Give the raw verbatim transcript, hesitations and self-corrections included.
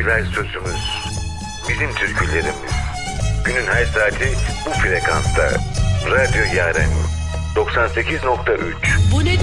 güler sözümüz, bizim türkülerimiz. Günün her saati bu frekansta. Radyo Yaren doksan sekiz nokta üç. Bu ne